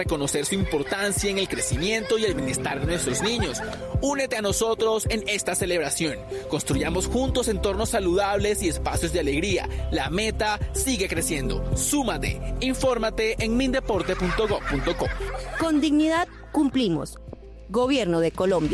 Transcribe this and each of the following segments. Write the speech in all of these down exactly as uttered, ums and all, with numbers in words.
reconocer su importancia en el crecimiento y el bienestar de nuestros niños. Únete a nosotros en esta celebración. Construyamos juntos entornos saludables y espacios de alegría. La meta sigue creciendo. Súmate. Infórmate en mindeporte punto gob punto co. Con dignidad cumplimos. Gobierno de Colombia.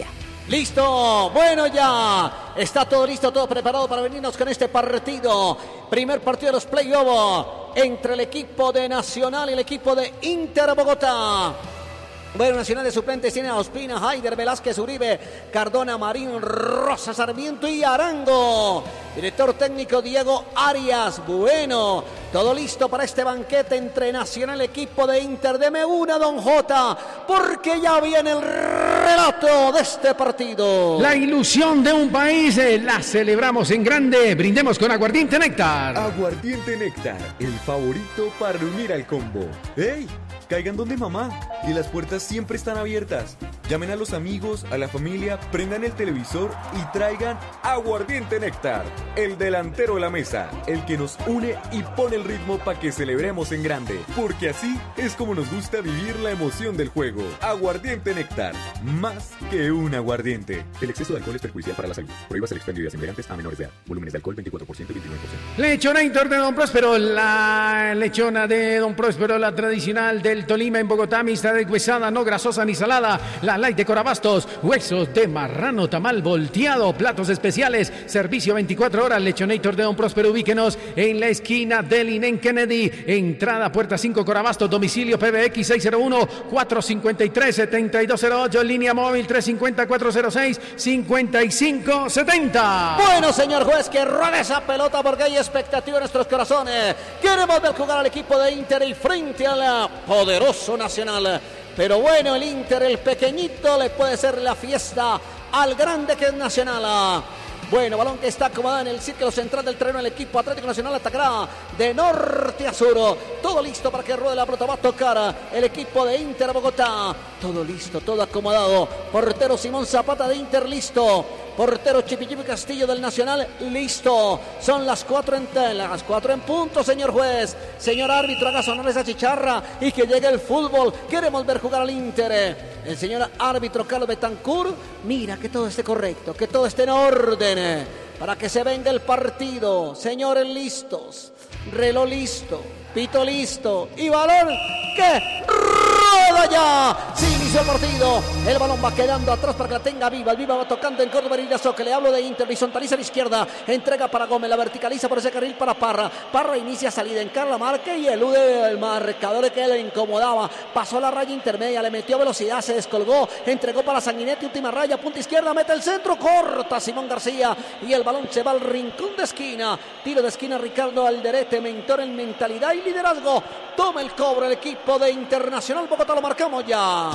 Listo, bueno ya, está todo listo, todo preparado para venirnos con este partido. Primer partido de los playoffs entre el equipo de Nacional y el equipo de Inter Bogotá. Bueno, Nacional de suplentes tiene a Ospina, Haider, Velázquez, Uribe, Cardona, Marín, Rosa, Sarmiento y Arango. Director técnico Diego Arias. Bueno, todo listo para este banquete entre Nacional y equipo de Inter. Deme una, don Jota, porque ya viene el relato de este partido. La ilusión de un país eh, la celebramos en grande. Brindemos con Aguardiente Néctar. Aguardiente Néctar, el favorito para reunir al combo. ¡Ey! Caigan donde mamá, y las puertas siempre están abiertas. Llamen a los amigos, a la familia, prendan el televisor y traigan Aguardiente Néctar, el delantero de la mesa, el que nos une y pone el ritmo para que celebremos en grande, porque así es como nos gusta vivir la emoción del juego. Aguardiente Néctar, más que un aguardiente. El exceso de alcohol es perjudicial para la salud. Prohíbas el expendio de embriagantes a menores de edad. Volúmenes de alcohol veinticuatro por ciento y veintinueve por ciento. Lechonator de Don Próspero, la lechona de Don Próspero, la tradicional del Tolima en Bogotá, mixta deshuesada, no grasosa ni salada, la light de Corabastos, huesos de marrano, tamal volteado, platos especiales, servicio veinticuatro horas. Lechonator de Don Próspero, ubíquenos en la esquina del Inén Kennedy, entrada puerta cinco Corabastos, domicilio P B X seis cero uno, cuatro cinco tres, siete dos cero ocho, línea móvil tres cinco cero, cuatro cero seis, cinco cinco siete cero. Bueno, señor juez, que ruede esa pelota porque hay expectativa en nuestros corazones. Queremos ver jugar al equipo de Inter y frente a la poderoso Nacional. Pero bueno, el Inter, el pequeñito, le puede ser la fiesta al grande que es Nacional. Bueno, balón que está acomodado en el círculo central del terreno. El equipo Atlético Nacional atacará de norte a sur. Todo listo para que ruede la pelota. Va a tocar el equipo de Inter Bogotá. Todo listo, todo acomodado. Portero Simón Zapata de Inter, listo. Portero Chipichipi Castillo del Nacional, listo. Son las cuatro en, las cuatro en punto, señor juez. Señor árbitro, haga sonar esa chicharra y que llegue el fútbol. Queremos ver jugar al Inter. El señor árbitro Carlos Betancourt, mira que todo esté correcto, que todo esté en orden, para que se venga el partido. Señores, listos. Reloj listo. Pito listo. Y balón que rueda ya. Sí, inició el partido. El balón va quedando atrás para que la tenga Viva. El Viva va tocando en Córdoba Iriazo, que le hablo de Inter. Horizontaliza a la izquierda. Entrega para Gómez. La verticaliza por ese carril para Parra. Parra inicia salida. Encara la marca y elude el marcador que le incomodaba. Pasó la raya intermedia. Le metió velocidad. Se descolgó. Entregó para Sanguinetti. Última raya. Punta izquierda. Mete el centro. Corta Simón García. Y el balón se va al rincón de esquina. Tiro de esquina Ricardo Alderete. Mentor en mentalidad y liderazgo. Toma el cobro el equipo de Internacional Bogotá. Lo marcamos ya.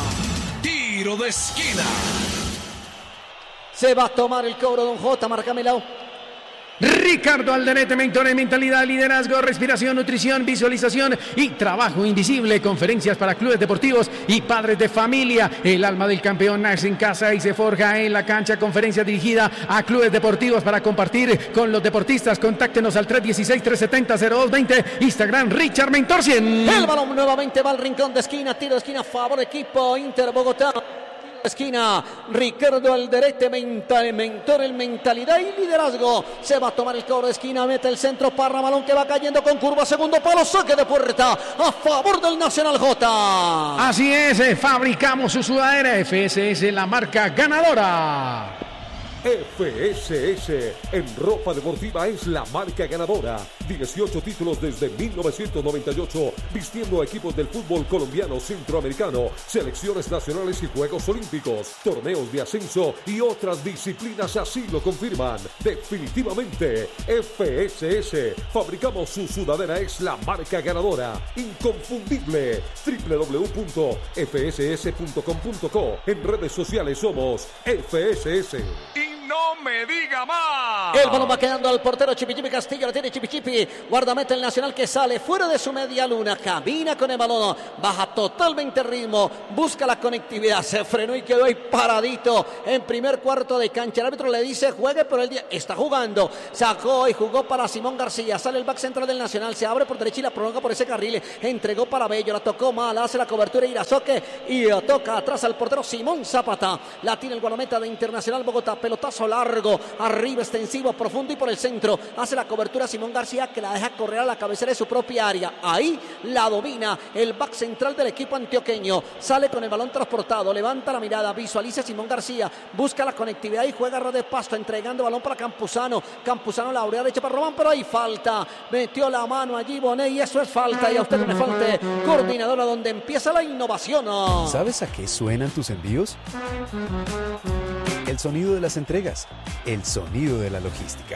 Tiro de esquina. Se va a tomar el cobro, don J. Marcamelo. Ricardo Alderete, mentor en mentalidad, liderazgo, respiración, nutrición, visualización y trabajo invisible. Conferencias para clubes deportivos y padres de familia. El alma del campeón nace en casa y se forja en la cancha. Conferencia dirigida a clubes deportivos para compartir con los deportistas. Contáctenos al tres uno seis, tres siete cero, cero dos dos cero. Instagram Richard Mentor cien. El balón nuevamente va al rincón de esquina. Tiro de esquina a favor equipo Inter Bogotá. Esquina, Ricardo Alderete, mental, mentor en mentalidad y liderazgo. Se va a tomar el cobro de esquina, mete el centro, Parra, balón que va cayendo con curva, segundo palo, saque de puerta a favor del Nacional J. Así es, eh, fabricamos su sudadera F S S, la marca ganadora. F S S en ropa deportiva es la marca ganadora. dieciocho títulos desde mil novecientos noventa y ocho, vistiendo a equipos del fútbol colombiano, centroamericano, selecciones nacionales y Juegos Olímpicos, torneos de ascenso y otras disciplinas así lo confirman. Definitivamente, F S S, fabricamos su sudadera, es la marca ganadora, inconfundible. doble u doble u doble u punto f s s punto com punto co. En redes sociales somos F S S. No me diga más. El balón va quedando al portero Chipi Chipi Castillo, lo tiene Chipi Chipi, guardameta el Nacional que sale fuera de su media luna, camina con el balón, baja totalmente el ritmo, busca la conectividad, se frenó y quedó ahí paradito en primer cuarto de cancha. El árbitro le dice juegue, pero él está jugando, sacó y jugó para Simón García, sale el back central del Nacional, se abre por derecha y la prolonga por ese carril, entregó para Bello, la tocó mal, hace la cobertura Irazoque y toca atrás al portero Simón Zapata, la tiene el guardameta de Internacional Bogotá, pelotazo largo, arriba extensivo, profundo y por el centro, hace la cobertura Simón García que la deja correr a la cabecera de su propia área, ahí la domina el back central del equipo antioqueño, sale con el balón transportado, levanta la mirada, visualiza Simón García, busca la conectividad y juega a ras de pasto, entregando balón para Campuzano, Campuzano la abrió derecha para Román, pero hay falta, metió la mano allí Bonet y eso es falta, y a usted no me falte, coordinadora donde empieza la innovación. ¿Sabes a qué suenan tus envíos? El sonido de las entregas, el sonido de la logística.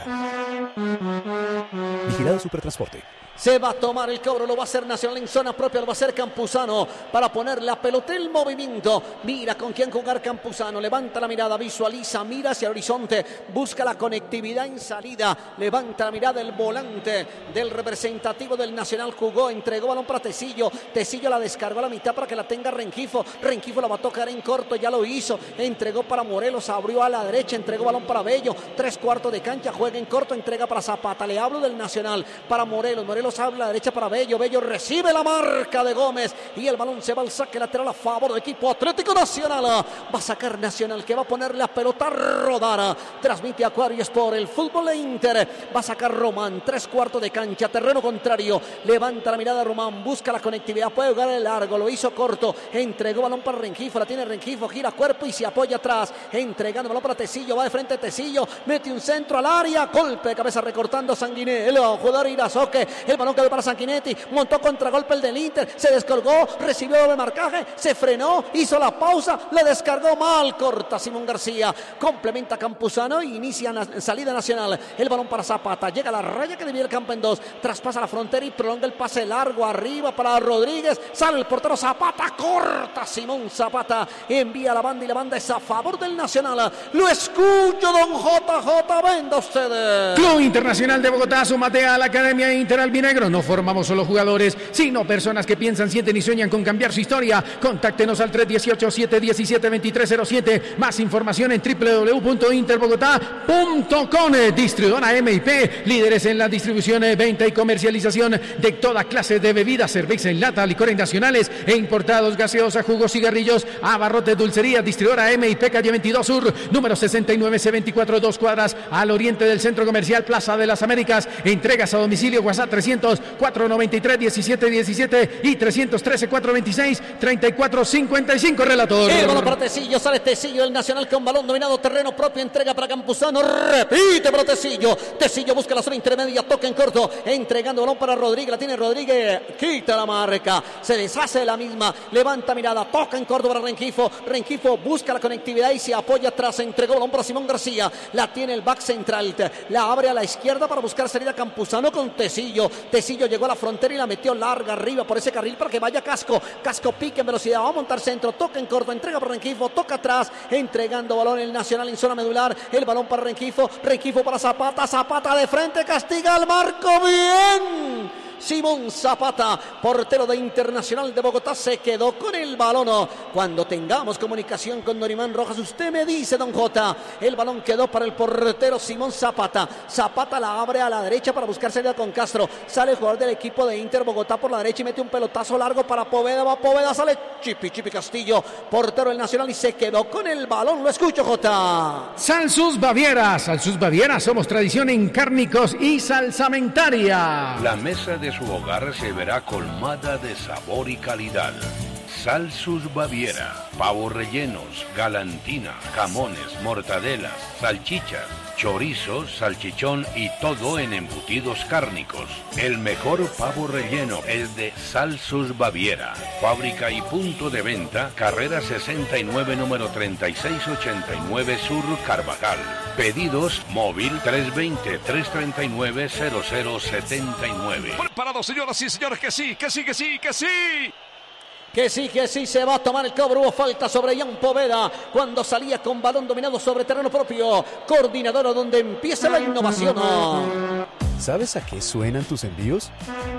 Vigilado Supertransporte. Se va a tomar el cobro, lo va a hacer Nacional en zona propia, lo va a hacer Campuzano para poner la pelota en movimiento. Mira con quién jugar Campuzano, levanta la mirada, visualiza, mira hacia el horizonte, busca la conectividad en salida, levanta la mirada el volante del representativo del Nacional, jugó, entregó balón para Tecillo, Tecillo la descargó a la mitad para que la tenga Rengifo, Rengifo la va a tocar en corto, ya lo hizo, entregó para Morelos, abrió a la derecha, entregó balón para Bello, tres cuartos de cancha, juega en corto, entrega para Zapata, le hablo del Nacional, para Morelos, Morelos abre a la derecha para Bello, Bello recibe la marca de Gómez y el balón se va al saque lateral a favor del equipo Atlético Nacional, va a sacar Nacional que va a poner la pelota a rodar, transmite Acuario Sport, el fútbol de Inter, va a sacar Román, tres cuartos de cancha, terreno contrario, levanta la mirada Román, busca la conectividad, puede jugar el largo, lo hizo corto, entregó balón para Rengifo, la tiene Rengifo, gira cuerpo y se apoya atrás, entregando balón para Tecillo, va de frente Tecillo, mete un centro al área, golpe de cabeza recortando Sanguinetti, el jugador Irazoque, el balón quedó para Sanguinetti, montó contragolpe el del Inter, se descolgó, recibió doble marcaje, se frenó, hizo la pausa, le descargó mal, corta Simón García, complementa Campuzano y inicia na- salida Nacional, el balón para Zapata, llega a la raya que divide el campo en dos, traspasa la frontera y prolonga el pase largo arriba para Rodríguez, sale el portero Zapata, corta Simón Zapata, envía la banda y la banda es a favor del Nacional, lo escucho don J J, venda ustedes. Club Internacional de Bogotá, súmate a la Academia Inter Albinegro. No formamos solo jugadores, sino personas que piensan, sienten y sueñan con cambiar su historia. Contáctenos al tres uno ocho, siete uno siete, dos tres cero siete. Más información en doble u doble u doble u punto interbogotá punto com. Distribuidora M I P, líderes en la distribución, venta y comercialización de toda clase de bebidas, cerveza en lata, licores nacionales e importados, gaseosa, jugos, cigarrillos, abarrotes, dulcería. Distribuidora M I P, calle veintidós Sur, número sesenta y nueve, C veinticuatro, dos cuadras al oriente del Centro Comercial Plaza de las Américas. Entregas a domicilio, WhatsApp trescientos, cuatrocientos noventa y tres, diecisiete diecisiete y trescientos trece, cuatrocientos veintiséis, treinta y cuatro cincuenta y cinco, relator. El balón para Tecillo, sale Tecillo del Nacional con balón dominado, terreno propio, entrega para Campuzano, repite para Tecillo, Tecillo busca la zona intermedia, toca en corto, entregando balón para Rodríguez, la tiene Rodríguez, quita la marca, se deshace de la misma, levanta mirada, toca en corto para Rengifo, Rengifo busca la conectividad y se apoya atrás, entregó balón para Simón García, la tiene el back central, la abre a la izquierda para buscar salida Campuzano con Tecillo, Tecillo llegó a la frontera y la metió larga arriba por ese carril para que vaya Casco, Casco pique en velocidad, va a montar centro, toca en corto, entrega para Rengifo, toca atrás, entregando balón el Nacional en zona medular, el balón para Rengifo, Rengifo para Zapata, Zapata de frente, castiga al marco, bien. Simón Zapata, portero de Internacional de Bogotá, se quedó con el balón. Cuando tengamos comunicación con Dorimán Rojas, usted me dice, don J, el balón quedó para el portero Simón Zapata. Zapata la abre a la derecha para buscar salida con Castro. Sale el jugador del equipo de Inter Bogotá por la derecha y mete un pelotazo largo para Poveda. Va Poveda, sale Chipi Chipi Castillo, portero del Nacional, y se quedó con el balón. Lo escucho, J. Salsus Baviera, Salsus Baviera, somos tradición en cárnicos y salsamentaria. La mesa de su hogar se verá colmada de sabor y calidad. Salsus Baviera, pavos rellenos, galantina, jamones, mortadelas, salchichas, chorizos, salchichón y todo en embutidos cárnicos. El mejor pavo relleno es de Salsus Baviera. Fábrica y punto de venta, carrera sesenta y nueve, número treinta y seis ochenta y nueve Sur, Carvajal. Pedidos móvil tres dos cero, tres tres nueve, cero cero siete nueve. Preparados, señoras y señores, que sí, que sí, que sí, que sí. Que sí, que sí, se va a tomar el cobro. Hubo falta sobre Jan Poveda cuando salía con balón dominado sobre terreno propio. Coordinador donde empieza la innovación. ¿Sabes a qué suenan tus envíos?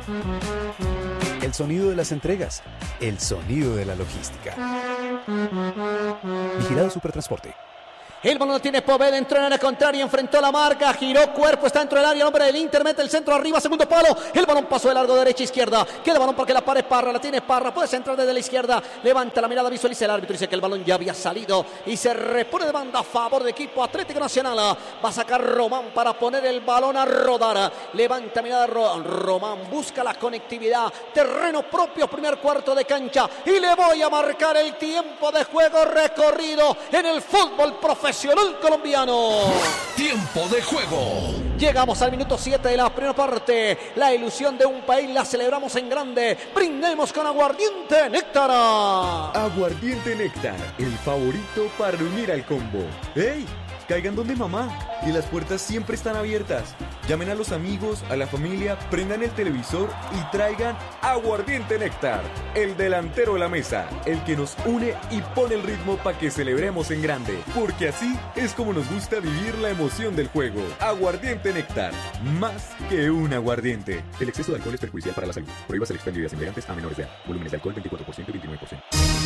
El sonido de las entregas, el sonido de la logística. Vigilado Supertransporte. El balón lo tiene Poveda, entró en área contraria, enfrentó la marca, giró cuerpo, está dentro del área, el hombre del Inter mete el centro arriba, segundo palo, el balón pasó de largo derecha izquierda, queda balón porque la pared Parra, la tiene Parra, puede centrar desde la izquierda, levanta la mirada, visualiza el árbitro, dice que el balón ya había salido y se repone de banda a favor del equipo Atlético Nacional. Va a sacar Román para poner el balón a rodar, levanta mirada Román, busca la conectividad, terreno propio, primer cuarto de cancha y le voy a marcar el tiempo de juego recorrido en el fútbol profesional colombiano. Tiempo de juego. Llegamos al minuto siete de la primera parte. La ilusión de un país la celebramos en grande. Brindemos con Aguardiente Néctar. Aguardiente Néctar, el favorito para unir al combo. ¡Ey! Caigan donde mamá, y las puertas siempre están abiertas. Llamen a los amigos, a la familia, prendan el televisor y traigan Aguardiente Néctar, el delantero de la mesa, el que nos une y pone el ritmo para que celebremos en grande, porque así es como nos gusta vivir la emoción del juego. Aguardiente Néctar, más que un aguardiente. El exceso de alcohol es perjudicial para la salud. Prohíbas el expendio de embriagantes a menores de edad. Volúmenes de alcohol veinticuatro por ciento y veintinueve por ciento.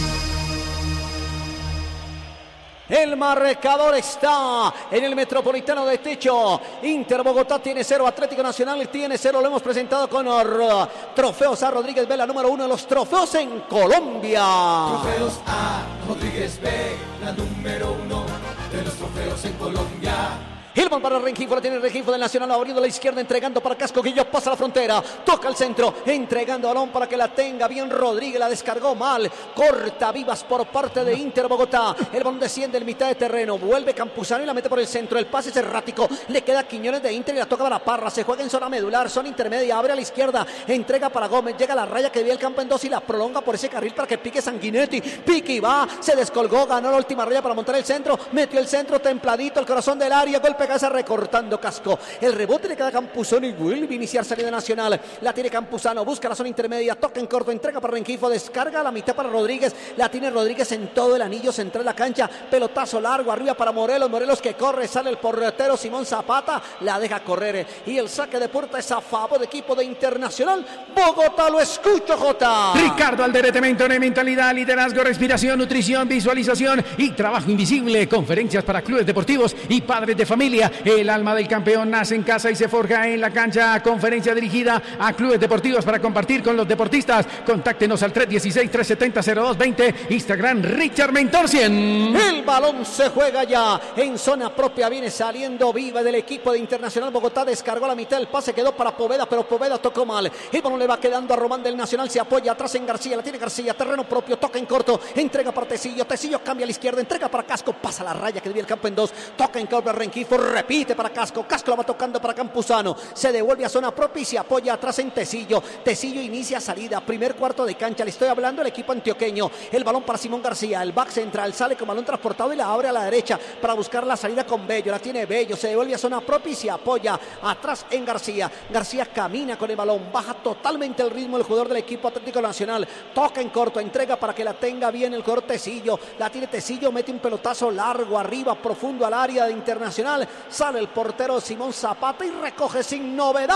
El marcador está en el Metropolitano de Techo. Inter Bogotá tiene cero, Atlético Nacional tiene cero. Lo hemos presentado con uh, Trofeos A. Rodríguez B, la número uno de los trofeos en Colombia. Trofeos A. Rodríguez B, la número uno de los trofeos en Colombia. Hilman para Rengifo, la tiene Rengifo del Nacional, abriendo la izquierda, entregando para Casco, Guillo pasa la frontera, toca el centro, entregando balón para que la tenga bien Rodríguez, la descargó mal, corta Vivas por parte de Inter Bogotá, el balón desciende en mitad de terreno, vuelve Campuzano y la mete por el centro, el pase es errático, le queda Quiñones de Inter y la toca para Parra, se juega en zona medular, zona intermedia, abre a la izquierda, entrega para Gómez, llega a la raya que divide el campo en dos y la prolonga por ese carril para que pique Sanguinetti, pique y va, se descolgó, ganó la última raya para montar el centro, metió el centro templadito, el corazón del área, golpe casa recortando Casco, el rebote le queda a Campuzano y vuelve a iniciar salida Nacional, la tiene Campuzano, busca la zona intermedia, toca en corto, entrega para Rengifo, descarga a la mitad para Rodríguez, la tiene Rodríguez en todo el anillo central de la cancha, pelotazo largo arriba para Morelos, Morelos que corre, sale el portero Simón Zapata, la deja correr y el saque de puerta es a favor del equipo de Internacional Bogotá. Lo escucho, Jota. Ricardo Alderete, mentor en mentalidad, liderazgo, respiración, nutrición, visualización y trabajo invisible, conferencias para clubes deportivos y padres de familia. El alma del campeón nace en casa y se forja en la cancha. Conferencia dirigida a clubes deportivos para compartir con los deportistas. Contáctenos al tres uno seis, tres siete cero, cero dos dos cero. Instagram Richard Mentor cien. El balón se juega ya en zona propia. Viene saliendo Viva del equipo de Internacional Bogotá. Descargó la mitad. El pase quedó para Poveda, pero Poveda tocó mal. El balón le va quedando a Román del Nacional. Se apoya atrás en García. La tiene García. Terreno propio. Toca en corto. Entrega para Tecillo. Tecillo cambia a la izquierda. Entrega para Casco. Pasa la raya que divide el campo en dos. Toca en corto a Rengifo. Repite para Casco, Casco la va tocando para Campuzano, se devuelve a zona propia y se apoya atrás en Tecillo, Tecillo inicia salida, primer cuarto de cancha, le estoy hablando del equipo antioqueño, el balón para Simón García, el back central, sale con balón transportado y la abre a la derecha para buscar la salida con Bello, la tiene Bello, se devuelve a zona propia y se apoya atrás en García, García camina con el balón, baja totalmente el ritmo el jugador del equipo Atlético Nacional, toca en corto, entrega para que la tenga bien el jugador Tecillo, la tiene Tecillo, mete un pelotazo largo arriba, profundo al área de Internacional, sale el portero Simón Zapata y recoge sin novedad,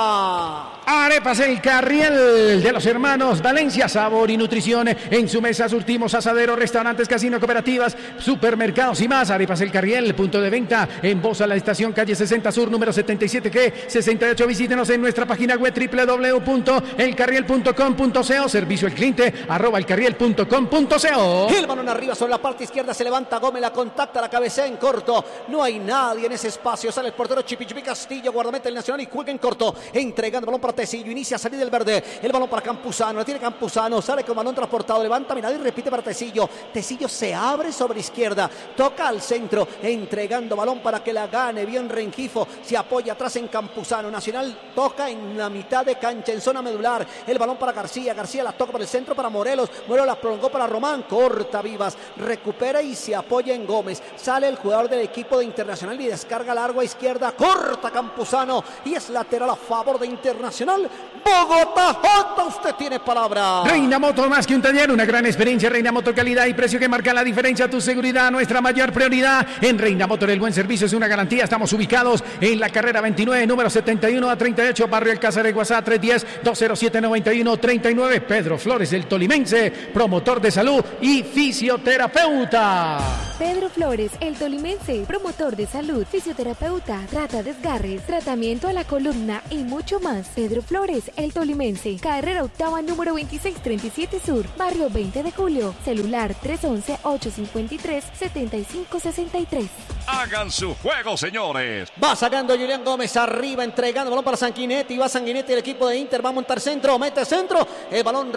Jota. Arepas El Carriel de los hermanos Valencia, sabor y nutrición en su mesa. Surtimos asaderos, restaurantes, casino, cooperativas, supermercados y más. Arepas El Carriel, punto de venta en Bosa, la estación calle sesenta Sur, número setenta y siete G sesenta y ocho. Visítenos en nuestra página web doble u doble u doble u punto el carriel punto com punto co. Servicio al cliente arroba elcarriel punto com punto co. El balón arriba sobre la parte izquierda, se levanta Gómez, la contacta, la cabecea en corto. No hay nadie en ese espacio. Sale el portero Chipi Chipi Castillo, guardameta del Nacional y juega en corto. Entregando balón para Tecillo, inicia a salir del verde. El balón para Campuzano, la tiene Campuzano, sale con balón transportado, levanta mirada y repite para Tecillo. Tecillo se abre sobre izquierda, toca al centro, entregando balón para que la gane bien Rengifo. Se apoya atrás en Campuzano. Nacional toca en la mitad de cancha, en zona medular. El balón para García, García la toca por el centro para Morelos. Morelos la prolongó para Román, corta Vivas, recupera y se apoya en Gómez. Sale el jugador del equipo de Internacional y descarga largo a izquierda, corta Campuzano y es lateral a favor de Internacional. Bogotá, Jota, usted tiene palabra. Reina Moto, más que un taller, una gran experiencia. Reina Moto, calidad y precio que marca la diferencia. Tu seguridad, nuestra mayor prioridad. En Reina Moto, el buen servicio es una garantía. Estamos ubicados en la carrera veintinueve, número setenta y uno a treinta y ocho, barrio Alcázar de WhatsApp tres uno cero, dos cero siete, nueve uno tres nueve. Pedro Flores, el tolimense, promotor de salud y fisioterapeuta. Pedro Flores, el tolimense, promotor de salud, fisioterapeuta, trata desgarres, tratamiento a la columna y mucho más. Pedro Flores, el tolimense, carrera octava número veintiséis treinta y siete Sur, barrio veinte de julio, celular tres once, ocho cincuenta y tres, setenta y cinco sesenta y tres. Hagan su juego, señores. Va sacando Julián Gómez arriba, entregando balón para Sanguinetti. Va Sanguinetti, el equipo de Inter va a montar centro, mete centro. El balón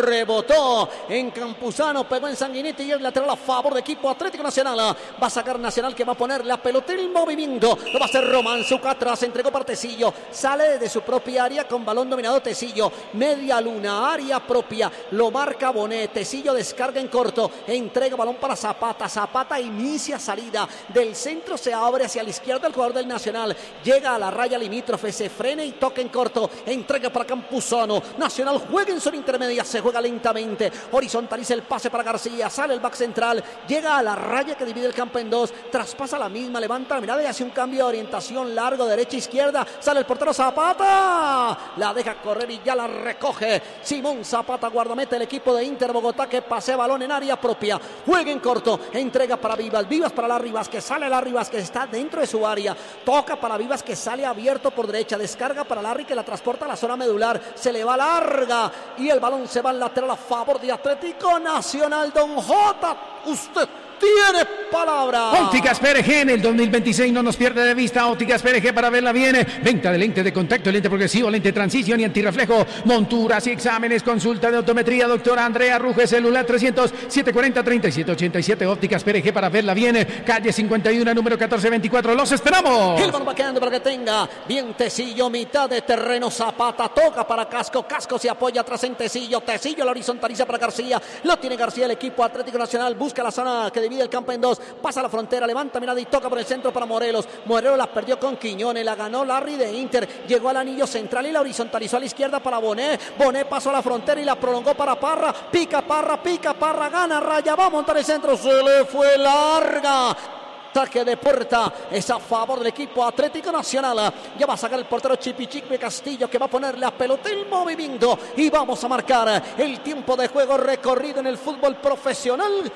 rebotó en Campuzano, pegó en Sanguinetti y el lateral a favor de equipo Atlético Nacional. Va a sacar Nacional, que va a poner la pelota en el movimiento. Lo va a hacer Román Zucca atrás, entregó para Tecillo. Sale desde su propia área con balón dominado Tecillo. Media luna, área propia. Lo marca Bonet. Tecillo descarga en corto. Entrega balón para Zapata. Zapata inicia salida del centro, se abre hacia la izquierda el jugador del Nacional. Llega a la raya limítrofe, se frena y toca en corto. Entrega para Campuzano. Nacional juega en zona intermedia, se juega lentamente. Horizontaliza el pase para García. Sale el back central. Llega a la raya que divide el campo en dos. Traspasa la misma, levanta la mirada y hace un cambio de orientación largo, derecha, izquierda. Sale el portero Zapata. La deja correr y ya la recoge Simón Zapata, guardameta del equipo de Inter Bogotá, que pasea balón en área propia. Juega en corto. Entrega para Vivas. Vivas para Larry Vázquez. Sale Larry Vázquez, está dentro de su área. Toca para Vivas, que sale abierto por derecha. Descarga para Larry, que la transporta a la zona medular. Se le va larga y el balón se va al lateral a favor de Atlético Nacional. Don Jota, usted tiene palabra. Ópticas P R G en el dos mil veintiséis no nos pierde de vista. Ópticas P R G para verla bien. Venta de lente de contacto, lente progresivo, lente transición y antirreflejo. Monturas y exámenes, consulta de optometría. Doctora Andrea Ruge, celular trescientos, setecientos cuarenta, treinta y siete ochenta y siete. Ópticas P R G para verla bien. Calle cincuenta y uno, número catorce veinticuatro. Los esperamos. El balón va quedando para que tenga bien Tecillo, mitad de terreno. Zapata toca para Casco. Casco se apoya atrás en Tecillo. Tecillo la horizontaliza para García. Lo tiene García, el equipo Atlético Nacional. Busca la zona que divide el campo en dos, pasa la frontera, levanta mirada y toca por el centro para Morelos. Morelos la perdió con Quiñones, la ganó Larry de Inter, llegó al anillo central y la horizontalizó a la izquierda para Bonet. Bonet pasó a la frontera y la prolongó para Parra. Pica Parra, pica Parra, gana Raya, va a montar el centro, se le fue larga. Saque de puerta es a favor del equipo Atlético Nacional. Ya va a sacar el portero Chipichique Castillo, que va a poner la pelota en movimiento y vamos a marcar el tiempo de juego recorrido en el fútbol profesional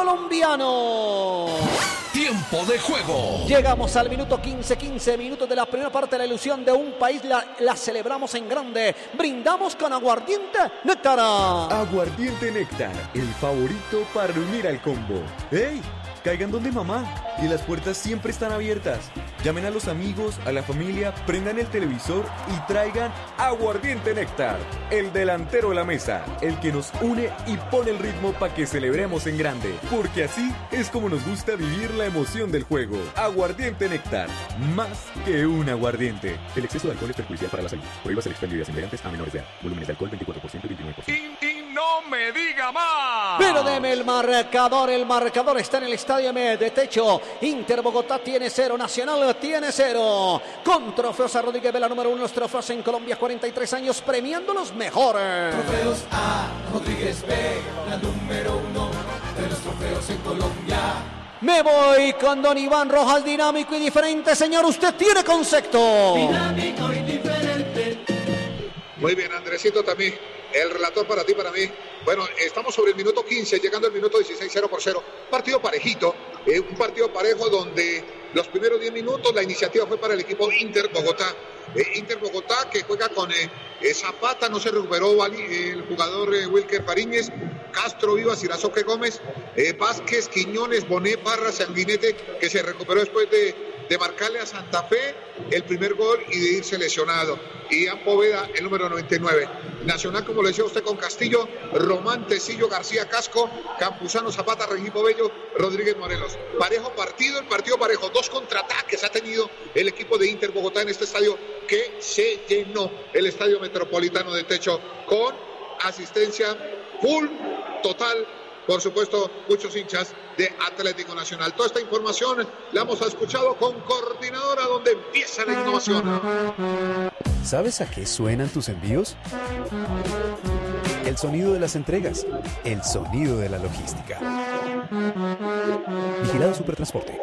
colombiano. Tiempo de juego. Llegamos al minuto quince, quince minutos de la primera parte de la ilusión de un país. La, la celebramos en grande. Brindamos con Aguardiente Néctar. Aguardiente Néctar, el favorito para unir al combo. ¡Ey! Caigan donde mamá, y las puertas siempre están abiertas. Llamen a los amigos, a la familia, prendan el televisor y traigan Aguardiente Néctar, el delantero de la mesa, el que nos une y pone el ritmo para que celebremos en grande. Porque así es como nos gusta vivir la emoción del juego. Aguardiente Néctar, más que un aguardiente. El exceso de alcohol es perjudicial para la salud. Prohíbas el expendio de bebidas embriagantes a menores de edad. Volúmenes de alcohol veinticuatro por ciento y veintinueve por ciento. Y, y no me diga más. Pero deme el marcador. El marcador está en el Estadio M de techo. Inter Bogotá tiene cero, Nacional tiene cero. Con trofeos a Rodríguez Vela, número uno, los trofeos en Colombia, cuarenta y tres años premiando los mejores. Trofeos a Rodríguez Vela, número uno de los trofeos en Colombia. Me voy con don Iván Rojas, dinámico y diferente. Señor, usted tiene concepto. Dinámico y diferente. Muy bien, Andresito, también el relator para ti, para mí. Bueno, estamos sobre el minuto quince, llegando al minuto dieciséis, cero por cero. Partido parejito, eh, un partido parejo donde los primeros diez minutos la iniciativa fue para el equipo Inter Bogotá. Eh, Inter Bogotá que juega con eh, eh, Zapata, no se recuperó eh, el jugador eh, Wilker Fariñez, Castro, Vivas, Irazoque Gómez, eh, Vázquez, Quiñones, Bonet, Parra, Sanguinete, que se recuperó después de, de marcarle a Santa Fe el primer gol y de irse lesionado. Y Ian Poveda, el número noventa y nueve. Nacional, como le decía usted, con Castillo, Román, Tecillo, García, Casco, Campuzano, Zapata, Regipo Bello, Rodríguez Morelos. Parejo partido, el partido parejo. Dos contraataques ha tenido el equipo de Inter Bogotá en este estadio que se llenó, el Estadio Metropolitano de Techo, con asistencia full, total, por supuesto, muchos hinchas de Atlético Nacional. Toda esta información la hemos escuchado con Coordinadora, donde empieza la innovación. ¿Sabes a qué suenan tus envíos? El sonido de las entregas, el sonido de la logística. Vigilado Supertransporte.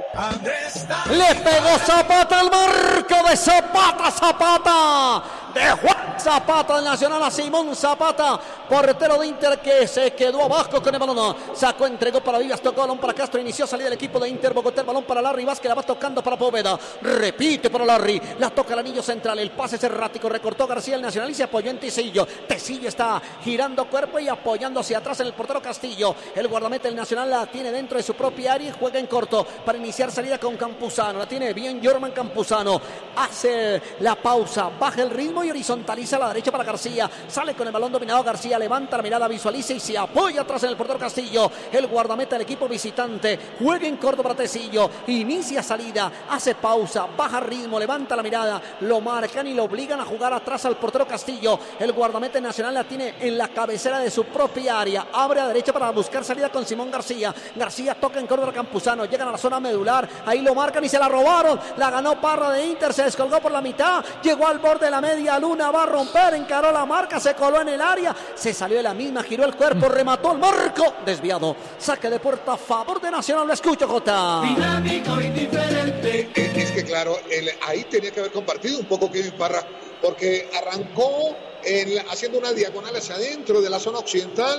Le pegó Zapata al marco de Zapata, Zapata. De Juan Zapata del Nacional a Simón Zapata, portero de Inter, que se quedó abajo con el balón. Sacó, entregó para Vivas, tocó balón para Castro, inició salida del equipo de Inter Bogotá, el balón para Larry Vázquez, la va tocando para Poveda. Repite para Larry, la toca el anillo central, el pase es errático, recortó García el Nacional y se apoyó en Tecillo. Tecillo está girando cuerpo y apoyando hacia atrás en el portero Castillo. El guardameta del Nacional la tiene dentro de su propia área y juega en corto para iniciar salida con Campuzano. La tiene bien Jorman Campuzano. Hace la pausa, baja el ritmo y horizontaliza a la derecha para García. Sale con el balón dominado García, levanta la mirada, visualiza y se apoya atrás en el portero Castillo. El guardameta del equipo visitante juega en corto para Tecillo. Inicia salida, hace pausa, baja ritmo, levanta la mirada, lo marcan y lo obligan a jugar atrás al portero Castillo. El guardameta nacional la tiene en la cabecera de su propia área. Abre a derecha para buscar salida con Simón García. García toca en corto para Campuzano. Llegan a la zona medular. Ahí lo marcan y se la robaron. La ganó Parra de Inter. Se descolgó por la mitad. Llegó al borde de la media luna. Va a romper. Encaró la marca. Se coló en el área. Se salió de la misma. Giró el cuerpo. Remató el marco. Desviado. Saque de puerta a favor de Nacional. Lo escucho, Jota. Dinámico y diferente. Eh, es que claro, el, ahí tenía que haber compartido un poco Kevin Parra. Porque arrancó en, haciendo una diagonal hacia adentro de la zona occidental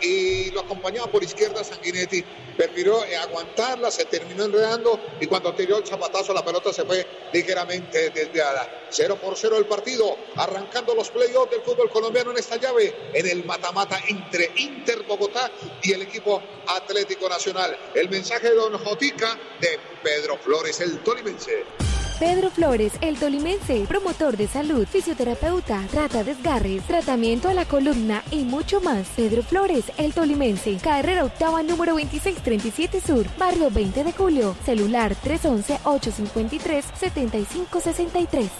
y lo acompañaba por izquierda Sanguinetti. Prefirió eh, aguantarla, se terminó enredando y cuando tiró el zapatazo la pelota se fue ligeramente desviada. Cero por cero el partido, arrancando los playoffs del fútbol colombiano en esta llave, en el mata-mata entre Inter Bogotá y el equipo Atlético Nacional. El mensaje de don Jotica de Pedro Flores, el tolimense. Pedro Flores, el tolimense, promotor de salud, fisioterapeuta, trata desgarres, tratamiento a la columna y mucho más. Pedro Flores, el tolimense, carrera octava número veintiséis treinta y siete Sur, barrio veinte de Julio, celular tres once, ocho cincuenta y tres, setenta y cinco sesenta y tres.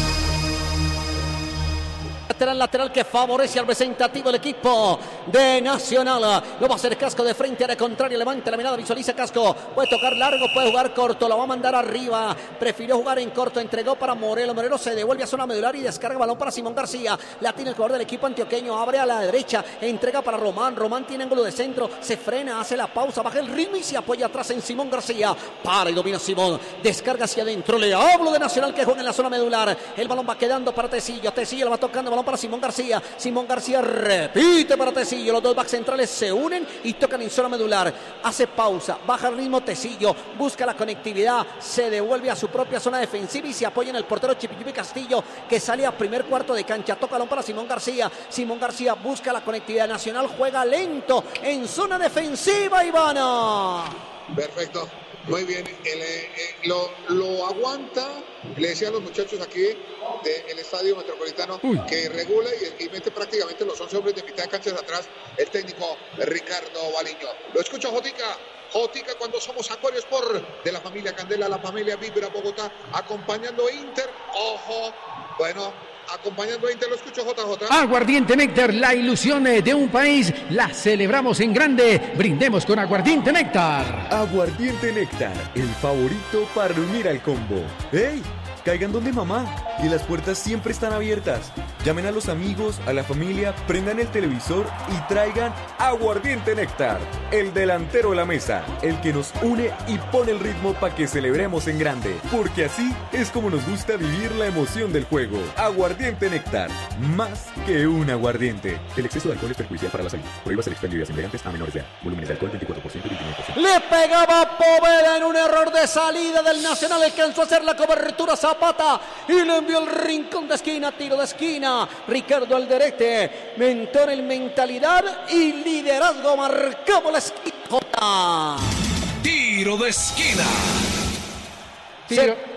Lateral, lateral que favorece al representativo el equipo de Nacional. Lo va a hacer Casco de frente, área contraria, levanta la mirada, visualiza Casco. Puede tocar largo, puede jugar corto, lo va a mandar arriba. Prefirió jugar en corto, entregó para Morelo. Morelo se devuelve a zona medular y descarga balón para Simón García. La tiene el jugador del equipo antioqueño, abre a la derecha, entrega para Román. Román tiene ángulo de centro, se frena, hace la pausa, baja el ritmo y se apoya atrás en Simón García. Para y domina Simón, descarga hacia adentro. Le hablo de Nacional que juega en la zona medular. El balón va quedando para Tecillo. Tecillo lo va tocando, balón para Simón García. Simón García repite para Tecillo. Los dos backs centrales se unen y tocan en zona medular. Hace pausa, baja el ritmo Tecillo, busca la conectividad, se devuelve a su propia zona defensiva y se apoya en el portero Chipichipi Castillo, que sale a primer cuarto de cancha. Toca balón para Simón García. Simón García busca la conectividad. Nacional juega lento en zona defensiva, Ivana. Perfecto. Muy bien, el, eh, lo, lo aguanta, le decía a los muchachos aquí del Estadio Metropolitano Uy. que regula y, y mete prácticamente los once hombres de mitad de cancha de atrás el técnico Ricardo Baliño. Lo escucho, Jotica. Jotica cuando somos Acuario Sport de la familia Candela, la familia Vibra Bogotá, acompañando a Inter. Ojo, bueno, acompañando a Inter, lo escucho, J J. Aguardiente Néctar, la ilusión de un país, la celebramos en grande. Brindemos con Aguardiente Néctar. Aguardiente Néctar, el favorito para unir al combo. ¡Ey! Caigan donde mamá, y las puertas siempre están abiertas. Llamen a los amigos, a la familia, prendan el televisor y traigan Aguardiente Néctar, el delantero de la mesa, el que nos une y pone el ritmo para que celebremos en grande. Porque así es como nos gusta vivir la emoción del juego. Aguardiente Néctar, más que un aguardiente. El exceso de alcohol es perjudicial para la salud. Prohíbas el expendio de ideas embriagantes a menores de edad. Volúmenes de alcohol veinticuatro por ciento y veintinueve por ciento. Le pegaba Poveda en un error de salida del Nacional. Alcanzó a hacer la cobertura Zapata y le envió el rincón de esquina, tiro de esquina. Ricardo Alderete, mentor en mentalidad y liderazgo. Marcamos la esquina. Tiro de esquina. Tiro.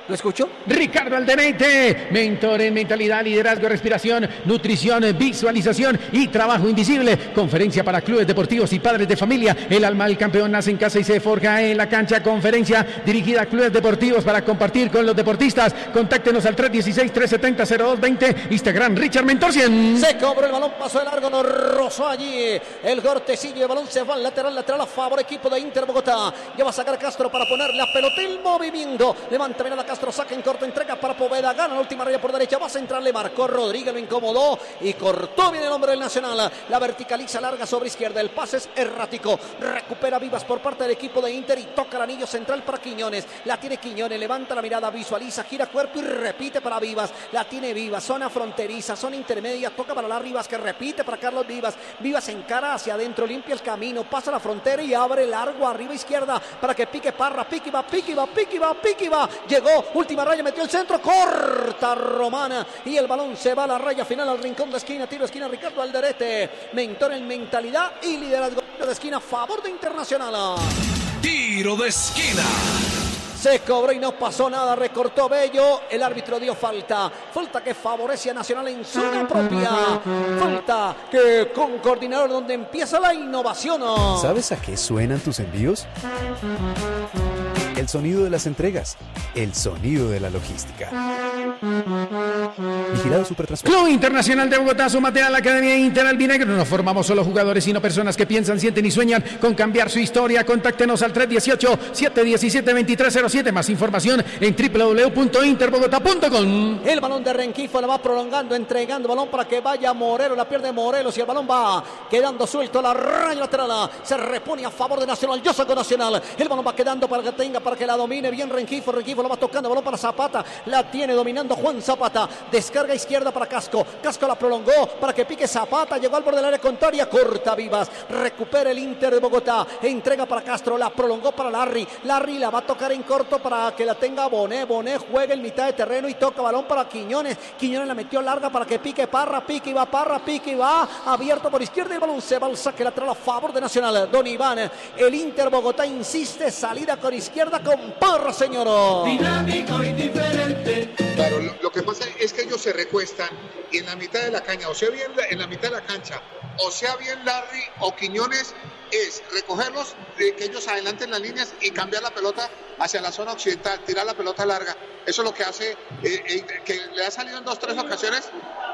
¿Lo escucho? Ricardo Aldeneite, mentor en mentalidad, liderazgo, respiración, nutrición, visualización y trabajo invisible. Conferencia para clubes deportivos y padres de familia. El alma del campeón nace en casa y se forja en la cancha. Conferencia dirigida a clubes deportivos para compartir con los deportistas. Contáctenos al tres uno seis, tres siete cero, cero dos dos cero. Instagram Richard Mentor cien. Se cobró el balón, pasó de largo, no rozó allí el cortecillo. El balón se va al lateral, lateral a favor equipo de Inter Bogotá. Ya va a sacar Castro para poner la pelota, el movimiento. Levanta bien a Castro, saca en corto, entrega para Poveda, gana la última raya por derecha, va a centrar, le marcó Rodríguez, lo incomodó y cortó bien el hombre del Nacional. La verticaliza larga sobre izquierda, el pase es errático. Recupera Vivas por parte del equipo de Inter y toca el anillo central para Quiñones. La tiene Quiñones, levanta la mirada, visualiza, gira cuerpo y repite para Vivas. La tiene Vivas, zona fronteriza, zona intermedia, toca para Larry Vivas que repite para Carlos Vivas. Vivas encara hacia adentro, limpia el camino, pasa la frontera y abre largo arriba izquierda para que pique Parra, pique va, pique va, pique va, pique va. Llegó, última raya, metió el centro, corta Romana y el balón se va a la raya final al rincón de esquina, tiro de esquina Ricardo Alderete, mentor en mentalidad y liderazgo de esquina a favor de Internacional. Tiro de esquina. Se cobró y no pasó nada, recortó Bello, el árbitro dio falta, falta que favorece a Nacional en zona propia, falta que con coordinador donde empieza la innovación. ¿Sabes a qué suenan tus envíos? El sonido de las entregas, el sonido de la logística. Vigilado Supertransporte. Club Internacional de Bogotá, súmate a la Academia Inter Albinegro. No formamos solo jugadores, sino personas que piensan, sienten y sueñan con cambiar su historia. Contáctenos al tres uno ocho, siete uno siete, dos tres cero siete. Más información en doble u doble u doble u punto interbogotá punto com. El balón de Renquifo la va prolongando, entregando balón para que vaya Morelos. La pierde Morelos y el balón va quedando suelto a la raya lateral. Se repone a favor de Nacional. Yo saco Nacional. El balón va quedando para que tenga, para que la domine bien Renquifo. Renquifo la va tocando, balón para Zapata. La tiene dominando Juan Zapata. Descarga izquierda para Casco. Casco la prolongó para que pique Zapata. Llegó al borde del área contraria. Corta Vivas. Recupera el Inter de Bogotá. Entrega para Castro. La prolongó para Larry. Larry la va a tocar en corto para que la tenga Bonet. Bonet juega en mitad de terreno y toca balón para Quiñones. Quiñones la metió larga para que pique Parra. Pique y va Parra. Pique y va. Abierto por izquierda y el balón se va al saque lateral a favor de Nacional. Don Iván. El Inter Bogotá insiste. Salida con izquierda con Parra, señor. Dinámico y diferente. Claro, lo, lo que pasa es que ellos se recuestan y en la mitad de la caña, o sea bien en la mitad de la cancha, o sea bien Larry o Quiñones, es recogerlos, eh, que ellos adelanten las líneas y cambiar la pelota hacia la zona occidental, tirar la pelota larga. Eso es lo que hace, eh, eh, que le ha salido en dos, tres ocasiones.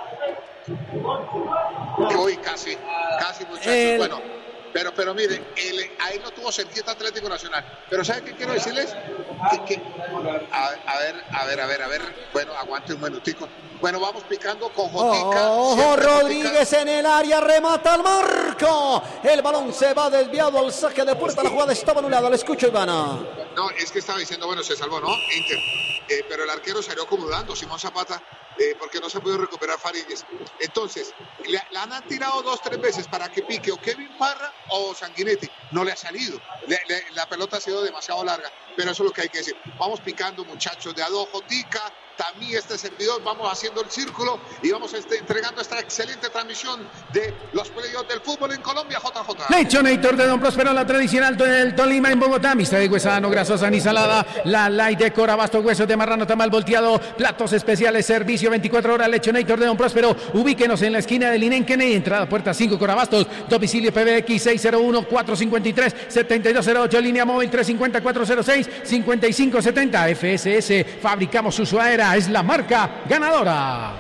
Uy, casi, casi muchachos, el... bueno. Pero, pero mire, el, ahí lo tuvo cerquita Atlético Nacional. Pero ¿sabe qué quiero decirles? Que, que, a, a ver, a ver, a ver, a ver. Bueno, aguante un minutico. Bueno, vamos picando con Jotica. Ojo, Rodríguez en el área, remata al marco. El balón se va desviado al saque de puerta. La jugada estaba anulada. Le escucho, Ivana. No, es que estaba diciendo, bueno, se salvó, ¿no? Inter. Eh, pero el arquero salió acomodando, Simón Zapata, eh, porque no se pudo recuperar Faríguez. Entonces, le, le han tirado dos, tres veces para que pique o Kevin Parra o Sanguinetti. No le ha salido. Le, le, la pelota ha sido demasiado larga. Pero eso es lo que hay que decir. Vamos picando, muchachos, de a dos, Jotica, también este servidor, vamos haciendo el círculo y vamos este, entregando esta excelente transmisión de los playoffs del fútbol en Colombia, J J. Lechonator de Don Próspero, la tradicional del Tolima en Bogotá, mixta de huesada no grasosa ni salada, la light de Corabasto, huesos de marrano tamal volteado, platos especiales, servicio veinticuatro horas, Lechonator de Don Próspero, ubíquenos en la esquina del Inén Kennedy, entrada puerta cinco Corabastos, domicilio P B X seis cero uno, cuatro cinco tres, siete dos cero ocho, línea móvil tres cinco cero, cuatro cero seis, cinco cinco siete cero, F S S, fabricamos su suadera, es la marca ganadora.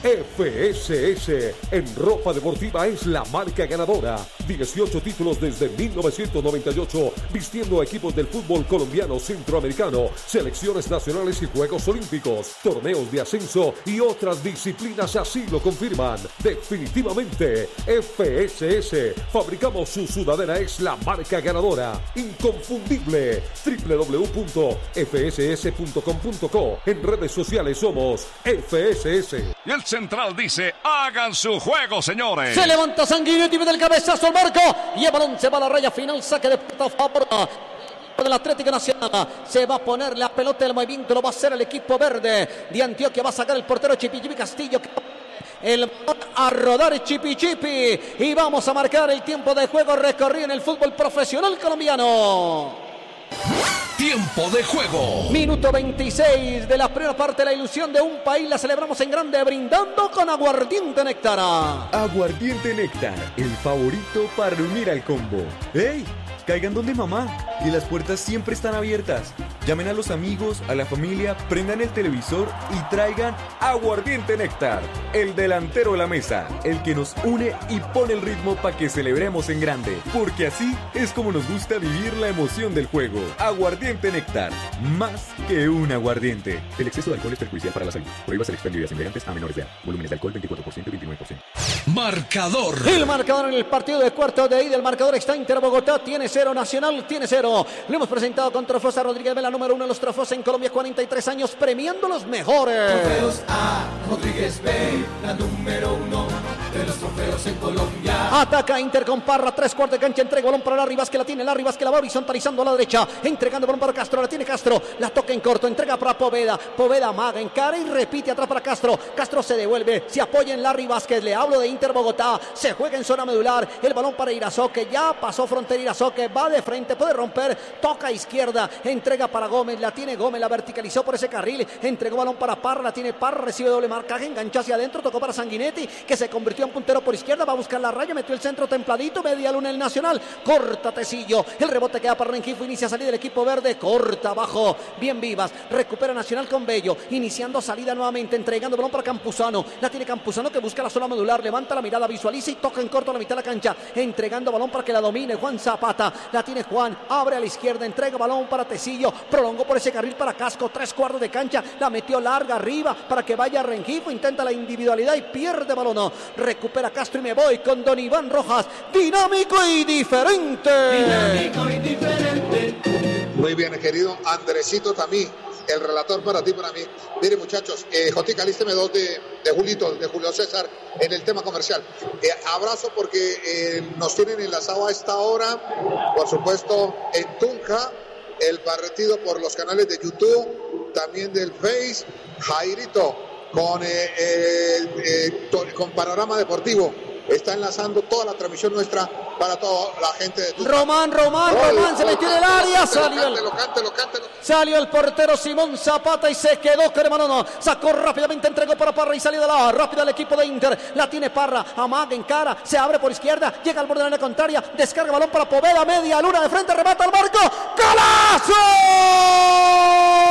F S S en ropa deportiva es la marca ganadora. dieciocho títulos desde mil novecientos noventa y ocho, vistiendo equipos del fútbol colombiano, centroamericano, selecciones nacionales y Juegos Olímpicos, torneos de ascenso y otras disciplinas así lo confirman. Definitivamente, F S S, fabricamos su sudadera, es la marca ganadora. Inconfundible. doble u doble u doble u punto f s s punto com punto co. En redes sociales somos F S S. Y el central dice, hagan su juego, señores. Se levanta Sanguinetti del cabezazo al marco y el balón se va a la raya final, saque de puerta a favor del Atlético Nacional. Se va a poner la pelota del movimiento, lo va a hacer el equipo verde de Antioquia, va a sacar el portero Chipi Chipi Castillo. El a rodar Chipi Chipi y vamos a marcar el tiempo de juego recorrido en el fútbol profesional colombiano. Tiempo de juego. Minuto veintiséis de la primera parte. La ilusión de un país la celebramos en grande brindando con Aguardiente Néctar. Aguardiente Néctar, el favorito para unir al combo. ¡Ey! Caigan donde mamá, y las puertas siempre están abiertas. Llamen a los amigos, a la familia, prendan el televisor y traigan Aguardiente Néctar, el delantero de la mesa, el que nos une y pone el ritmo para que celebremos en grande, porque así es como nos gusta vivir la emoción del juego. Aguardiente Néctar, más que un aguardiente. El exceso de alcohol es perjudicial para la salud. Prohíbas el expendio de bebidas embriagantes a menores de edad. Volúmenes de alcohol veinticuatro por ciento y veintinueve por ciento. Marcador. El marcador en el partido de cuarto de ida. El marcador está Inter Bogotá. Tiene cero, Nacional tiene cero. Lo hemos presentado con Trofeos a Rodríguez Vela, número uno de los trofeos en Colombia, cuarenta y tres años, premiando los mejores. Trofeos a Rodríguez B, la número uno de los trofeos en Colombia. Ataca Inter con Parra, tres cuartos de cancha, entrega balón para Larry Vázquez, la tiene Larry Vázquez, la va horizontalizando a la derecha, entregando balón para Castro, la tiene Castro, la toca en corto, entrega para Poveda, Poveda amaga, encara y repite atrás para Castro, Castro se devuelve, se apoya en Larry Vázquez, le hablo de Inter Bogotá, se juega en zona medular, el balón para Irazoque, ya pasó frontera Irazoque, va de frente, puede romper, toca a izquierda, entrega para Gómez, la tiene Gómez, la verticalizó por ese carril, entregó balón para Parra, la tiene Parra, recibe doble marcaje, engancha hacia adentro, tocó para Sanguinetti, que se convirtió en puntero por izquierda, va a buscar la raya, metió el centro templadito, media luna el Nacional, corta Tecillo, el rebote queda para Rengifo, inicia salida del equipo verde, corta abajo, bien Vivas, recupera Nacional con Bello, iniciando salida nuevamente, entregando balón para Campuzano, la tiene Campuzano que busca la zona medular, levanta la mirada, visualiza y toca en corto a la mitad de la cancha, entregando balón para que la domine Juan Zapata, la tiene Juan, abre a la izquierda, entrega balón para Tecillo, prolongó por ese carril para Casco, tres cuartos de cancha, la metió larga arriba para que vaya Rengifo, intenta la individualidad y pierde balón, no. Recupera Castro y me voy con Don Iván Rojas, dinámico y diferente. Dinámico y diferente. Muy bien, querido Andresito Tamí, el relator para ti, para mí. Mire, muchachos, eh, Jotica, lísteme dos de, de Julito, de Julio César en el tema comercial. Eh, abrazo porque eh, nos tienen enlazado a esta hora, por supuesto, en Tunja, el partido por los canales de YouTube, también del Face, Jairito, con, eh, eh, eh, to, con Panorama Deportivo. Está enlazando toda la transmisión nuestra para toda la gente de Tunja. Román, Román, Gol, Román se gol, metió en el área, salió el... Cántelo, cántelo, cántelo. Salió el portero Simón Zapata y se quedó con Manono. Sacó rápidamente, entregó para Parra y salió de la rápida el equipo de Inter. La tiene Parra, amaga en cara, se abre por izquierda, llega al borde de la área contraria, descarga balón para Poveda, media luna de frente, remata al marco. ¡Golazo!